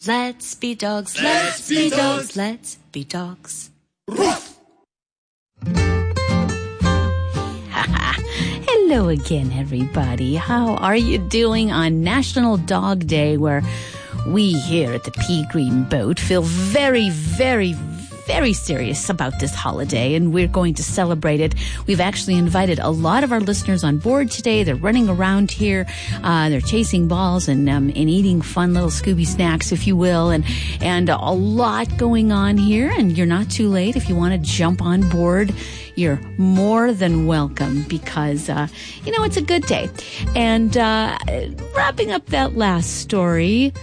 Let's be dogs, let's be dogs, let's be dogs. Hello again, everybody. How are you doing on National Dog Day, where we here at the Pea Green Boat feel very, very, very serious about this holiday, and we're going to celebrate it. We've actually invited a lot of our listeners on board today. They're running around here. They're chasing balls and eating fun little Scooby snacks, if you will, and a lot going on here. And you're not too late. If you want to jump on board, you're more than welcome, because, it's a good day. And wrapping up that last story,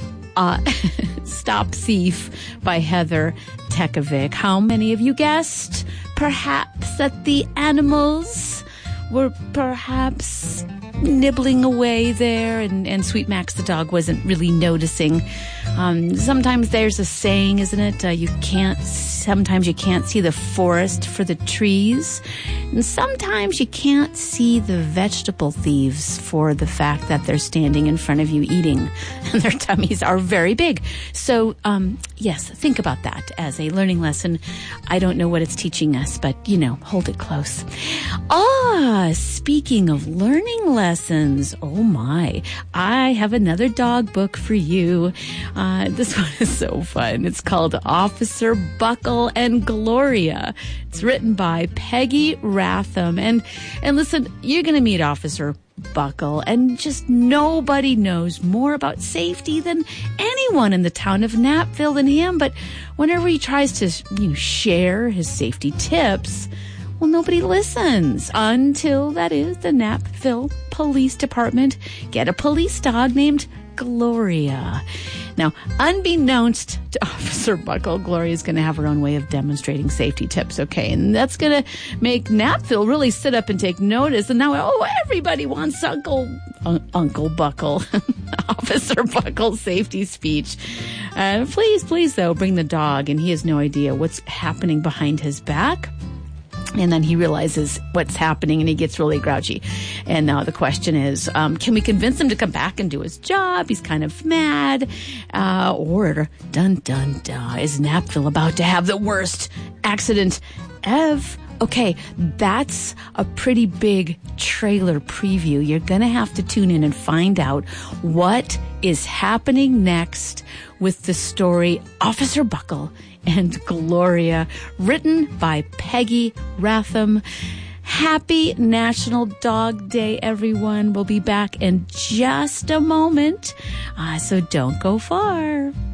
Stop Thief by Heather Tekovic. How many of you guessed perhaps that the animals were perhaps nibbling away there, and Sweet Max the dog wasn't really noticing? Sometimes there's a saying, isn't it? Sometimes you can't see the forest for the trees, and sometimes you can't see the vegetable thieves for the fact that they're standing in front of you eating, and their tummies are very big. So, yes, think about that as a learning lesson. I don't know what it's teaching us, but, hold it close. Speaking of learning lessons, oh my, I have another dog book for you. This one is so fun. It's called Officer Buckle and Gloria. It's written by Peggy Ratham. And listen, you're going to meet Officer Buckle, and just nobody knows more about safety than anyone in the town of Knapville than him. But whenever he tries to, share his safety tips, well, nobody listens until, that is, the Knapville Police Department get a police dog named Gloria. Now, unbeknownst to Officer Buckle, Gloria is going to have her own way of demonstrating safety tips, okay? And that's going to make Knapville really sit up and take notice. And now, everybody wants Uncle Buckle, Officer Buckle's safety speech. Please, though, bring the dog. And he has no idea what's happening behind his back. And then he realizes what's happening, and he gets really grouchy. And now the question is, can we convince him to come back and do his job? He's kind of mad. Or, dun, dun, dun, is Knapville about to have the worst accident ever? Okay, that's a pretty big trailer preview. You're going to have to tune in and find out what is happening next with the story Officer Buckle and Gloria, written by Peggy Ratham. Happy National Dog Day, everyone. We'll be back in just a moment, so don't go far.